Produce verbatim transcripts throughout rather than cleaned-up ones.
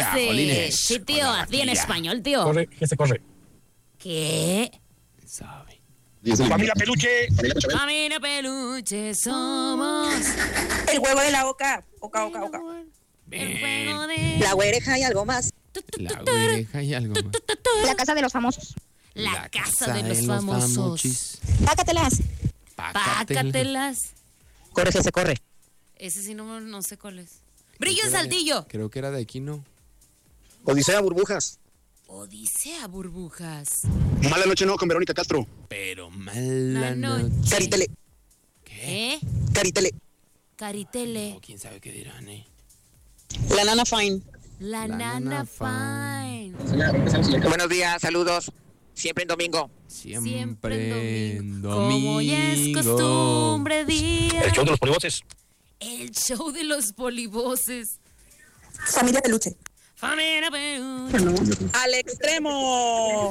dice? jolines. Sí, tío, así en español, tío. Corre, que se corre. ¿Qué? Sabe. Familia Peluche. Familia Peluche somos. El huevo de la oca. Oca, oca, oca. El juego de... La oreja y algo más. La oreja y algo más. La casa de los famosos. La casa de los famosos. Pácatelas. Pácatelas. Corre, que se corre. Ese sí no, no sé cuál es. Brillo en Saltillo. Creo que era de aquí, ¿no? Odisea Burbujas. Odisea Burbujas. Mala noche no con Verónica Castro. Pero mala La noche. noche. Caritele. ¿Qué? ¿Eh? Caritele. Caritele. No, quién sabe qué dirán, ¿eh? La nana fine. La, La nana, nana fine. Buenos días, saludos. Siempre en domingo. Siempre, Siempre en en domingo. domingo. Como ya es costumbre, día. El show de los polivoces. El show de los polivoces. Familia Peluche. Familia Peluche. Al extremo.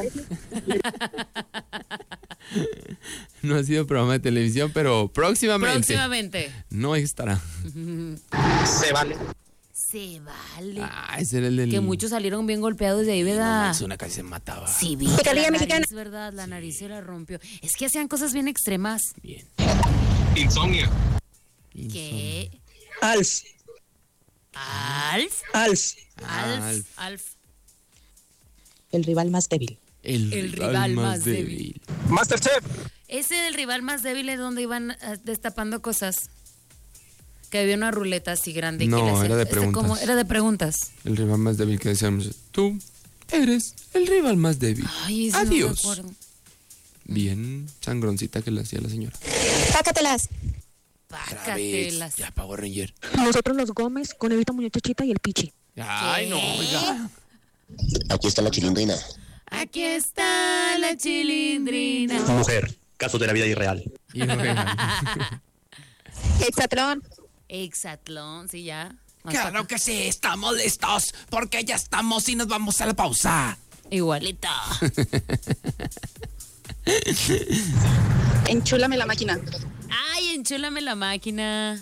No ha sido programa de televisión, pero próximamente. Próximamente. No estará. Se vale. Se vale. Ah, ese era el del... Que muchos salieron bien golpeados de ahí, No, ¿verdad? manches, una casi se mataba. Sí, vi. Picardía La mexicana. nariz, ¿verdad? La nariz se la rompió. Es que hacían cosas bien extremas. Bien. Insomnia. ¿Qué? Alf. ¿Alf? Alf. Alf. Alf. Alf. El rival más débil. El, El rival, rival más, más débil. Masterchef. Ese del rival más débil es donde iban eh, destapando cosas. Que había una ruleta así grande. y No, que le hacían- era de este, preguntas. como- era de preguntas. El rival más débil que decíamos. Tú eres el rival más débil. Ay, eso Adiós. no me acuerdo. Bien sangroncita que le hacía la señora. Pácatelas. Otra vez. Pácatelas. Ya, Power Ranger. Nosotros los Gómez con Evita Muñochachita y el Pichi. Ay, no, oiga. Aquí está la chilindrina. Aquí está la chilindrina. Mujer. Casos de la vida irreal. Y oiga. Hexatlón. Exatlón, sí, ya. Más Claro pa' que sí, estamos listos, porque ya estamos y nos vamos a la pausa. acá. Igualito. Enchúlame la máquina. Ay, enchúlame la máquina.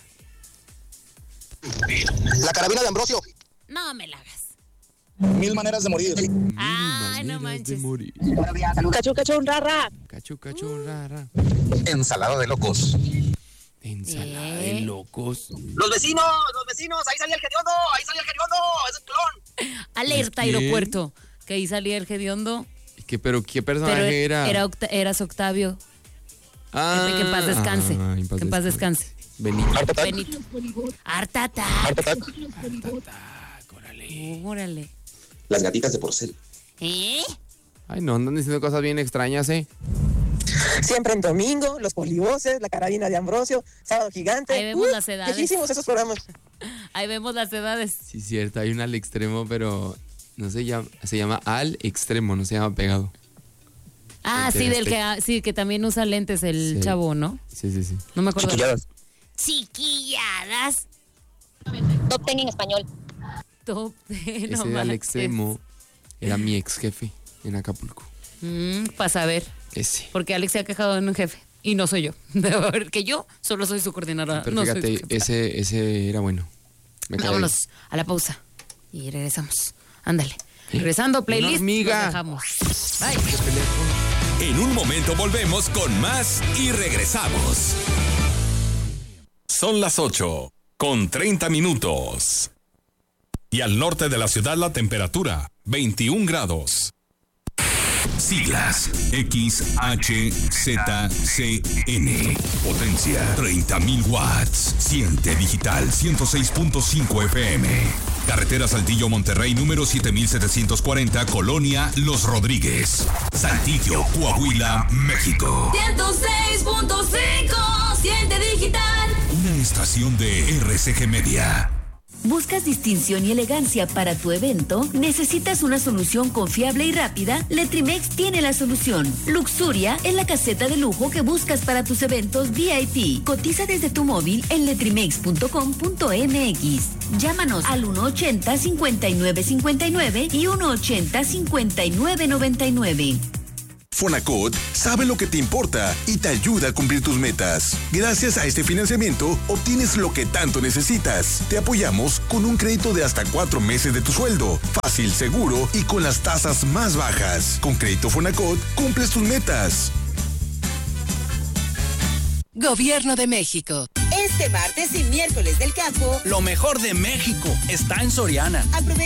La carabina de Ambrosio. No me la hagas. Mil maneras de morir. Ay, no Maneras manches. de morir. Cachu, cachu, rara. Cachu, cachu, rara. Ensalada de locos. Ensalada ¿Eh? de locos. Los vecinos, los vecinos. Ahí salía el hediondo. Ahí salía el hediondo. Es un clon. Alerta, ¿Quién? aeropuerto. Que ahí salía el hediondo. ¿Qué, pero qué personaje Pero era? era Octa- eras Octavio. Ah, que en paz descanse. ah, Que en paz descanse. Benito. Art Attack. Benito. Artata. Art Attack. Tac, órale. Órale. Las gatitas de porcel. ¿Eh? Ay, no, andan diciendo cosas bien extrañas, ¿eh? Siempre en domingo. Los polivoces. La carabina de Ambrosio. Sábado gigante. Ahí vemos las edades. Viejísimos esos programas. Ahí vemos las edades. Sí, cierto, hay un al extremo, pero no se llama, se llama al extremo, no se llama pegado. Ah, El sí, del Azteca. que ah, sí, que también usa lentes el Sí. chavo, ¿no? Sí, sí, sí. No me acuerdo. Chiquilladas. Chiquilladas. Top ten en español. Top ten, no Ese al manches. extremo era mi ex jefe en Acapulco. Mm, para saber. Ese. Porque Alex se ha quejado de un jefe. Y no soy yo. Porque yo solo soy su coordinadora. Pero no soy fíjate, su jefe. ese, ese era bueno. Me cae Vámonos a la pausa. Y regresamos. Ándale. Regresando, playlist. hormiga. Nos dejamos. Bye. En un momento volvemos con más y regresamos. Son las ocho con treinta minutos. Y al norte de la ciudad la temperatura, veintiún grados. Siglas X H Z C N. Potencia treinta mil watts. Siente digital ciento seis punto cinco F M. Carretera Saltillo Monterrey número siete mil setecientos cuarenta, Colonia Los Rodríguez. Saltillo, Coahuila, México. ciento seis punto cinco. Siente digital. Una estación de R C G Media. ¿Buscas distinción y elegancia para tu evento? ¿Necesitas una solución confiable y rápida? Letrimex tiene la solución. Luxuria es la caseta de lujo que buscas para tus eventos V I P. Cotiza desde tu móvil en letrimex punto com punto m x. Llámanos al uno ochenta, cincuenta y nueve cincuenta y nueve y uno ochenta, cincuenta y nueve noventa y nueve. Fonacot sabe lo que te importa y te ayuda a cumplir tus metas. Gracias a este financiamiento, obtienes lo que tanto necesitas. Te apoyamos con un crédito de hasta cuatro meses de tu sueldo. Fácil, seguro y con las tasas más bajas. Con Crédito Fonacot, cumples tus metas. Gobierno de México. Este martes y miércoles del campo, lo mejor de México está en Soriana. Aprovecha